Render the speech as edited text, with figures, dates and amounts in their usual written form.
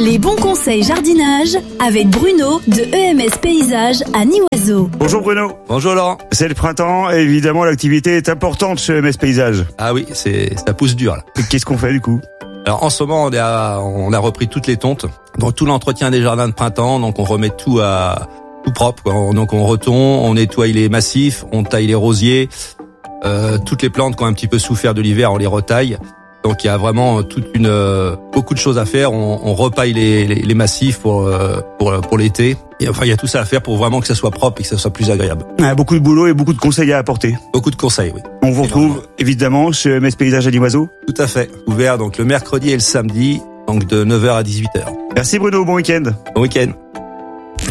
Les bons conseils jardinage avec Bruno de EMS Paysage à Niouazeau. Bonjour Bruno. Bonjour Laurent. C'est le printemps et évidemment l'activité est importante chez EMS Paysage. Ah oui, ça pousse dur là. Qu'est-ce qu'on fait du coup ? Alors en ce moment on a repris toutes les tontes, donc tout l'entretien des jardins de printemps, donc on remet tout propre, quoi. Donc on retombe, on nettoie les massifs, on taille les rosiers, toutes les plantes qui ont un petit peu souffert de l'hiver, on les retaille. Donc il y a vraiment beaucoup de choses à faire. On repaille les massifs pour l'été. Et enfin il y a tout ça à faire pour vraiment que ça soit propre et que ça soit plus agréable. Beaucoup de boulot et beaucoup de conseils à apporter. Beaucoup de conseils, oui. On vous retrouve évidemment chez EMS Paysage à Niouazeau. Tout à fait. Ouvert donc le mercredi et le samedi, donc de 9h à 18h. Merci Bruno, bon week-end. Bon week-end.